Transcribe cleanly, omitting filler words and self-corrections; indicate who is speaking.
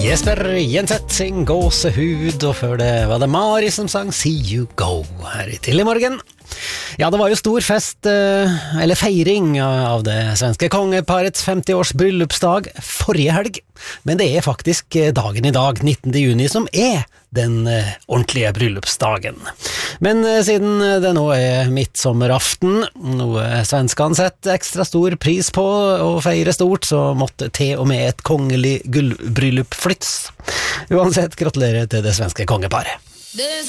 Speaker 1: Jesper Jenseth sin gåsehud, og før det var det Mari som sang See You Go her i Tidlig Morgen. Ja, det var jo stor fest, eller feiring av det svenske kongeparets 50-års bryllupsdag forrige helg, men det er faktisk dagen i dag, 19. juni, som er den ordentlige bryllupsdagen. Men siden det nå er midtsommeraften, noe svenskene setter ekstra stor pris på å feire stort, så måtte til og med et kongelig gullbryllup flyttes. Uansett, gratulerer til det svenske kongeparet.